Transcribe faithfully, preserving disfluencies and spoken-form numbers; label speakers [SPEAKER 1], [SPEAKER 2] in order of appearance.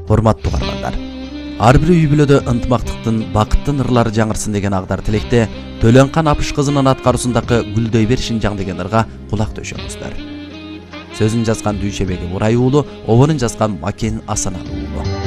[SPEAKER 1] Hormattуу угармандар. Ар бир үй бүлөдө ынтымактыктын, бакыттын ырлары жаңырсын деген ағдар тилекте Төлөнкан Апыш кызынын аткаруусундагы Гүлдөй бер Шинжаң деген ырга кулак төшөңүздөр. Сөзүн жазган Дүйшебеги Мурай уулу, обонун жазган Макен Асаналы уулу.